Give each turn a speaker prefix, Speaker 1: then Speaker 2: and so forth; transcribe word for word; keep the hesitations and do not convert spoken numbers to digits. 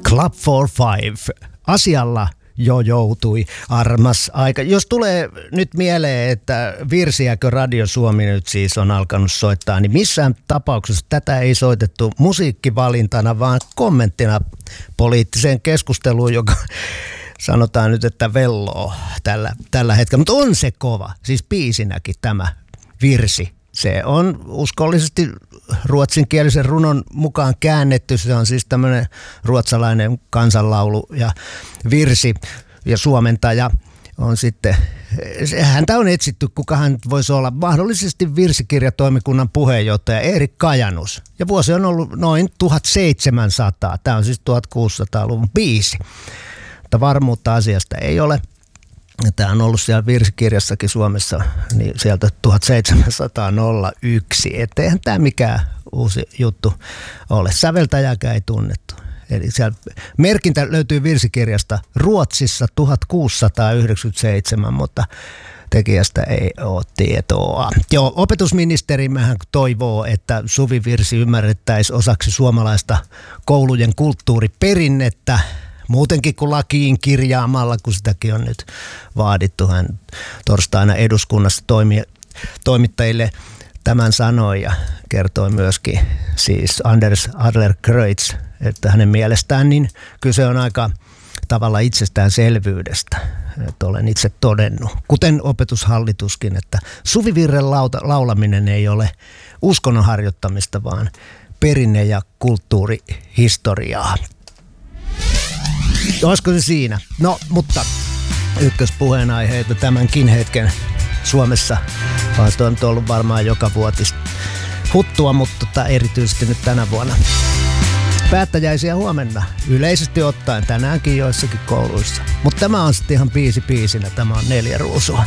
Speaker 1: Club for Five. Asialla jo joutui armas aika. Jos tulee nyt mieleen, että virsiäkö Radio Suomi nyt siis on alkanut soittaa, niin missään tapauksessa tätä ei soitettu musiikkivalintana, vaan kommenttina poliittiseen keskusteluun, joka sanotaan nyt, että velloo tällä, tällä hetkellä. Mutta on se kova, siis biisinäkin tämä virsi. Se on uskollisesti ruotsinkielisen runon mukaan käännetty. Se on siis tämmöinen ruotsalainen kansanlaulu ja virsi ja suomentaja on sitten, häntä on etsitty, kuka hän voisi olla, mahdollisesti virsikirjatoimikunnan puheenjohtaja Erik Kajanus. Ja vuosi on ollut noin tuhatseitsemänsataa, tämä on siis tuhatkuusisataaluvun biisi. Mutta varmuutta asiasta ei ole. Tämä on ollut siellä virsikirjassakin Suomessa niin sieltä tuhatseitsemänsataayksi, että eihän tämä mikään uusi juttu ole. Säveltäjääkään ei tunnettu. Eli siellä merkintä löytyy virsikirjasta Ruotsissa tuhatkuusisataayhdeksänkymmentäseitsemän, mutta tekijästä ei ole tietoa. Joo, opetusministerimähän toivoo, että suvivirsi ymmärrettäisiin osaksi suomalaista koulujen kulttuuriperinnettä. Muutenkin kuin lakiin kirjaamalla, kun sitäkin on nyt vaadittu. Hän torstaina eduskunnassa toimi, toimittajille tämän sanoi ja kertoi myöskin siis Anders Adlercreutz, että hänen mielestään niin kyse on aika tavalla itsestäänselvyydestä. Että olen itse todennut, kuten opetushallituskin, että suvivirren lauta, laulaminen ei ole uskonnon harjoittamista, vaan perinne- ja kulttuurihistoriaa. Olisiko se siinä? No, mutta ykköspuheenaiheita tämänkin hetken Suomessa. Vaan se on ollut varmaan joka vuotista huttua, mutta tota, erityisesti nyt tänä vuonna. Päättäjäisiä huomenna, yleisesti ottaen tänäänkin joissakin kouluissa. Mutta tämä on sitten ihan biisi biisinä, tämä on Neljä Ruusua.